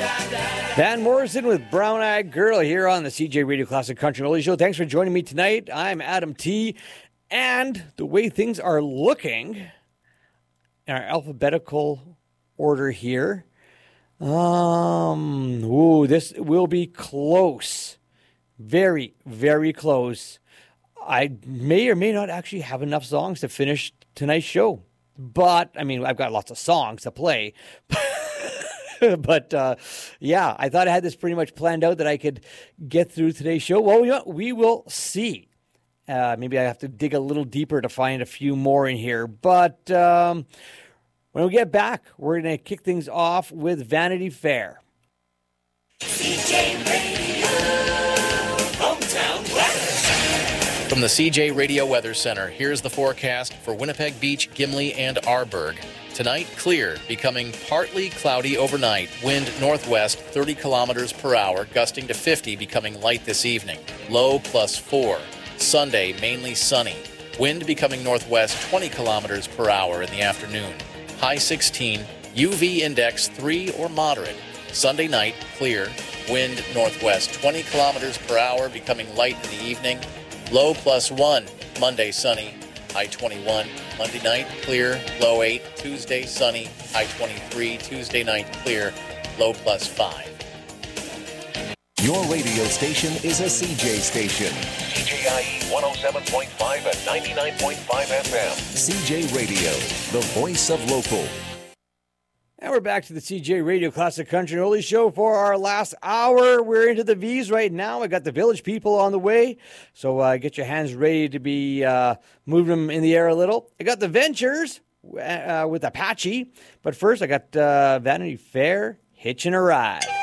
Van Morrison with Brown Eyed Girl here on the CJ Radio Classic Country and Oldies Show. Thanks for joining me tonight. I'm Adam T. And the way things are looking in our alphabetical order here, this will be close. Very, very close. I may or may not actually have enough songs to finish tonight's show. But, I mean, I've got lots of songs to play. But, yeah, I thought I had this pretty much planned out that I could get through today's show. Well, we will see. Maybe I have to dig a little deeper to find a few more in here. But when we get back, we're going to kick things off with Vanity Fair. CJ Radio, hometown weather. From the CJ Radio Weather Center, here's the forecast for Winnipeg Beach, Gimli, and Arborg. Tonight, clear, becoming partly cloudy overnight. Wind northwest 30 kilometers per hour, gusting to 50, becoming light this evening. Low +4. Sunday, mainly sunny. Wind becoming northwest 20 kilometers per hour in the afternoon. High 16. UV index 3 or moderate. Sunday night, clear. Wind northwest 20 kilometers per hour, becoming light in the evening. Low +1. Monday, sunny. High 21. Monday night, clear. Low 8. Tuesday, sunny. High 23. Tuesday night, clear. Low +5. Your radio station is a CJ station. CJIE 107.5 and 99.5 FM. CJ Radio, the voice of local. And we're back to the CJ Radio Classic Country and Oldies Show for our last hour. We're into the V's right now. I got the Village People on the way. So get your hands ready to be moving them in the air a little. I got the Ventures with Apache. But first, I got Vanity Fair, Hitching a Ride.